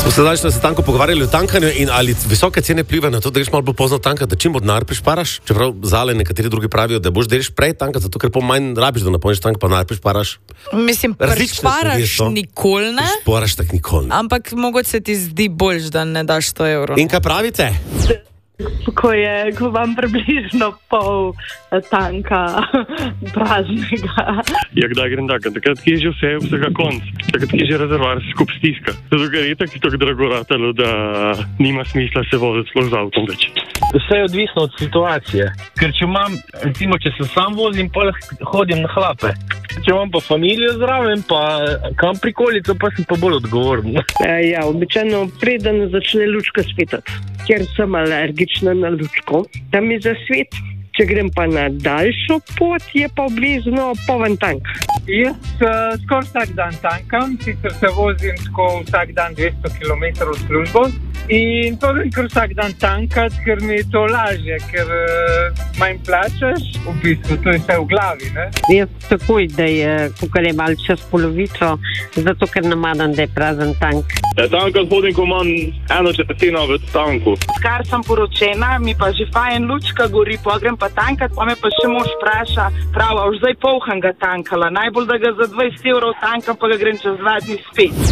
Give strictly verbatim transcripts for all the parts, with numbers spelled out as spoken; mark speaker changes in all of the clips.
Speaker 1: Se zdaj, da se tanko pogovarjali o tankanju in ali visoke cene plivajo na to, da greš malo bolj pozno tankati, da čim bolj denar prišparaš, čeprav zale nekateri drugi pravijo, da boš deliš prej tankati, zato ker po manj rabiš, da napolniš tank, pa denar prišparaš.
Speaker 2: Mislim, prišparaš nikoli ne.
Speaker 1: Prišparaš tak nikoli ne.
Speaker 2: Ampak mogoče se ti zdi boljš, da ne daš sto evrov.
Speaker 1: In kaj pravite?
Speaker 3: Ko je, ko vam približno pol tanka praznega.
Speaker 4: Ja, kdaj grem tako? Takrat je že vse, vsega konc. Takrat je že rezervar skup stiska. Zato ker je tako tako drago ratalo, da nima smisla se voziti sploh z avtom več.
Speaker 5: Vse je odvisno od situacije. Ker če imam, recimo, če se sam vozim, pa hodim na hlape. Če imam pa familijo zraven, pa kam prikolico, pa sem pa bolj odgovoren.
Speaker 3: E, ja, običajno preden začne lučka svetati, ker sem alergična na lučko, da mi zasvet. Če grem pa na daljšo pot, je pa oblizno poln tank.
Speaker 6: Jaz uh, skoraj vsak dan tankam, sicer se vozim tako vsak dan dvesto kilometrov v službo in to grem kar vsak dan tankat, ker mi je to lažje, ker uh, manj plačaš, v bistvu to je vse v glavi, ne?
Speaker 7: Jaz takoj, da je, kukaj je malo čez polovico, zato ker namadam, da je prazen tank.
Speaker 4: Ja, tankat hodim, ko imam eno četrtino v tanku.
Speaker 8: Kar sem poročena, mi pa že fajn lučka gori, pa grem pa tankat, pa me pa še mož vpraša, prava, už zdaj polhan ga tankala, najbolj da ga za dvajset evrov tankam, pa ga grem čez dva dni spet.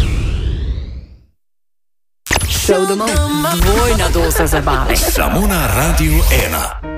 Speaker 9: Šel domov, dvojna doza zabave.
Speaker 10: Samo na Radiu ena.